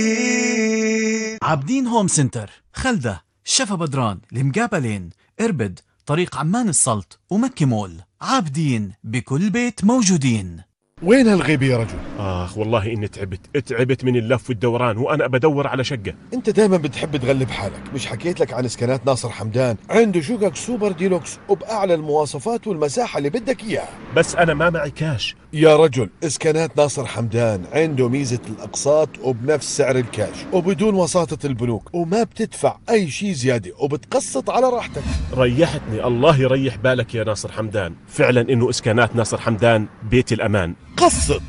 عابدين هوم سنتر، خلدة، شفا بدران، المقابلين، إربد، طريق عمان السلط ومكي مول. عابدين بكل بيت موجودين. وين هالغيبة يا رجل؟ والله إني تعبت من اللف والدوران وأنا بدور على شقة. انت دايما بتحب تغلب حالك. مش حكيت لك عن اسكانات ناصر حمدان؟ عنده شقق سوبر ديلوكس وبأعلى المواصفات والمساحة اللي بدك إياها. بس أنا ما معي كاش. يا رجل، اسكانات ناصر حمدان عنده ميزة الأقساط وبنفس سعر الكاش وبدون وساطة البنوك، وما بتدفع أي شيء زيادة وبتقسط على راحتك. ريحتني، الله يريح بالك يا ناصر حمدان. فعلا إنه إسكانات ناصر حمدان بيت الأمان. قسط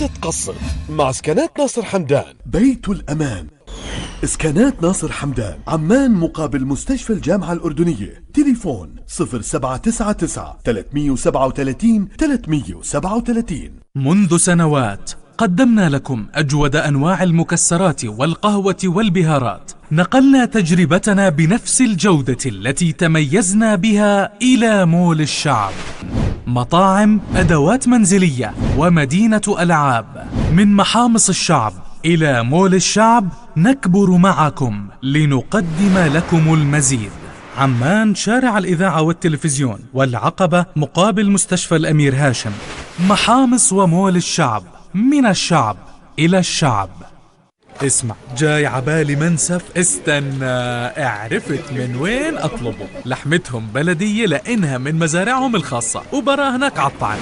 مع اسكانات ناصر حمدان، بيت الأمان. اسكانات ناصر حمدان، عمان مقابل مستشفى الجامعة الأردنية. تليفون 0799 337 337. منذ سنوات قدمنا لكم أجود أنواع المكسرات والقهوة والبهارات. نقلنا تجربتنا بنفس الجودة التي تميزنا بها إلى مول الشعب. مطاعم، أدوات منزلية ومدينة ألعاب. من محامص الشعب إلى مول الشعب نكبر معكم لنقدم لكم المزيد. عمان، شارع الإذاعة والتلفزيون والعقبة مقابل مستشفى الأمير هاشم. محامص ومول الشعب، من الشعب إلى الشعب. اسمع، جاي عبالي منسف، استنى، عرفت من وين أطلبه. لحمتهم بلدية لأنها من مزارعهم الخاصة وبراهنك عالطعن.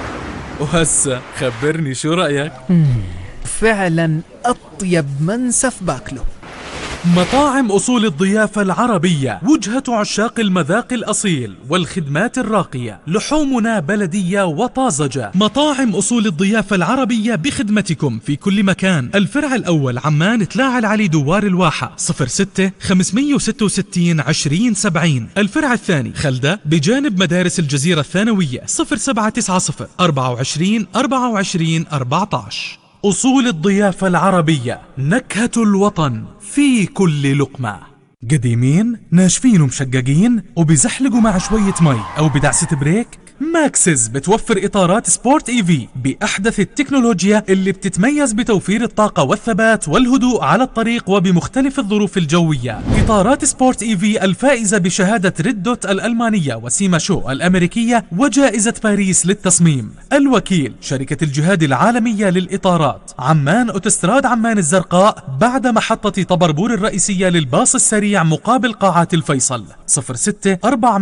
وهسا خبرني شو رأيك؟ فعلا أطيب منسف باكله. مطاعم أصول الضيافة العربية، وجهة عشاق المذاق الأصيل والخدمات الراقية. لحومنا بلدية وطازجة. مطاعم أصول الضيافة العربية بخدمتكم في كل مكان. الفرع الأول عمان، تلاعة العلي دوار الواحة، 06 566 20 70. الفرع الثاني خلدة بجانب مدارس الجزيرة الثانوية، 0790 24 24 14. أصول الضيافة العربية، نكهة الوطن في كل لقمة. قديمين، ناشفين ومشققين وبزحلقوا مع شوية مي أو بدعسة بريك؟ ماكسز بتوفر إطارات سبورت إيفي بأحدث التكنولوجيا اللي بتتميز بتوفير الطاقة والثبات والهدوء على الطريق وبمختلف الظروف الجوية. إطارات سبورت إيفي الفائزة بشهادة ريد دوت الألمانية وسيما شو الأمريكية وجائزة باريس للتصميم. الوكيل شركة الجهاد العالمية للإطارات. عمان أوتوستراد عمان الزرقاء بعد محطة طبربور الرئيسية للباص السريع مقابل قاعات الفيصل، 06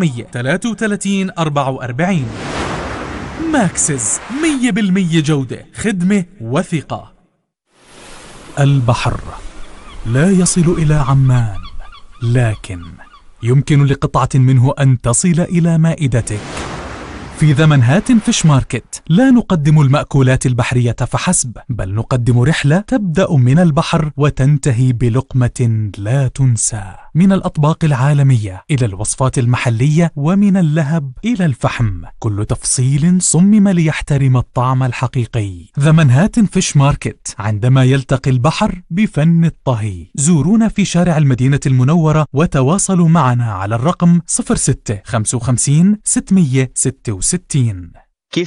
433 44. ماكسز، 100% جودة، خدمة وثقة. البحر لا يصل إلى عمان، لكن يمكن لقطعة منه أن تصل إلى مائدتك. في ذا منهاتن فيش ماركت لا نقدم المأكولات البحرية فحسب، بل نقدم رحلة تبدأ من البحر وتنتهي بلقمة لا تنسى. من الأطباق العالمية إلى الوصفات المحلية، ومن اللهب إلى الفحم، كل تفصيل صمم ليحترم الطعم الحقيقي. ذا منهاتن فيش ماركت، عندما يلتقي البحر بفن الطهي. زورونا في شارع المدينة المنورة وتواصلوا معنا على الرقم 06 55 666.